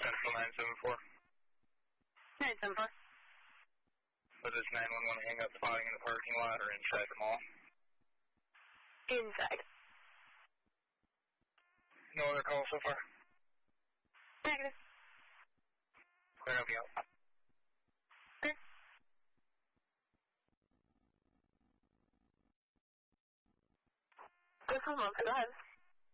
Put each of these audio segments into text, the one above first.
Central 974. 974. Was this 911 hang up spotting in the parking lot or inside the mall? Inside. No other calls so far? Negative. Clear, help you out. Okay. This is Melissa. Go ahead.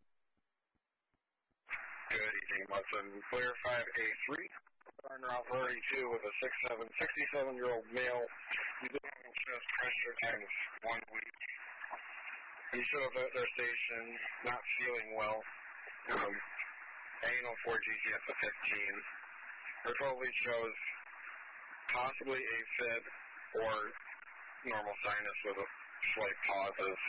Good evening, Munson. Clear 5A3. Partner off 32 with a 67-year-old male. He's having chest pressure times 1 week. He showed up at their station, not feeling well. Anal 4GGF of 15. Reportedly shows possibly AFib or normal sinus with a slight pauses.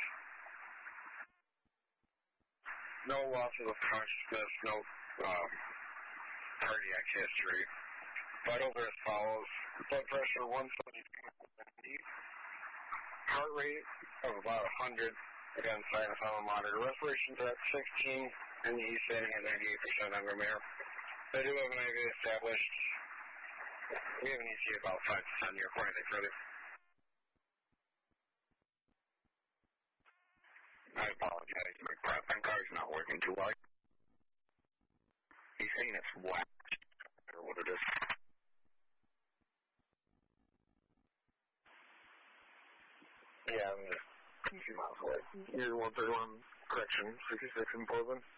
No losses of consciousness, no cardiac history. Vitals are as follows. Blood pressure 172. Heart rate of about 100. Again, sinus on the monitor. Respiration's at 16, and he's standing at 98% under mirror. They do have an IV established. We have an EC about 5 to 10 year. Anything further? I apologize, my car's not working too well. He's saying it's wet, or what it is. Yeah, I'm just a few miles away. You're 131, correction, 66 in Portland.